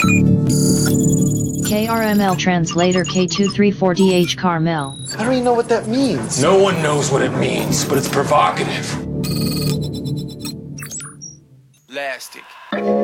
KRML translator K234DH Carmel. I don't even know what that means. No one knows what it means, but it's provocative. Plastic.